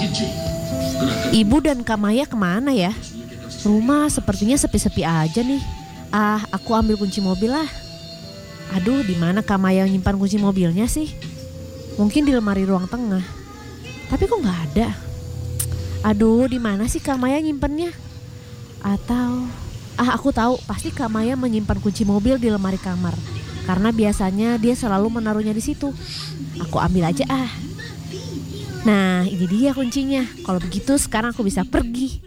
Ibu dan Kak Maya kemana ya? Rumah sepertinya sepi-sepi aja nih. Aku ambil kunci mobil lah. Aduh, di mana Kak Maya nyimpan kunci mobilnya sih? Mungkin di lemari ruang tengah. Tapi kok nggak ada? Aduh, di mana sih Kak Maya nyimpennya? Atau aku tahu, pasti Kak Maya menyimpan kunci mobil di lemari kamar. Karena biasanya dia selalu menaruhnya di situ. Aku ambil aja. Nah, ini dia kuncinya. Kalau begitu sekarang aku bisa pergi.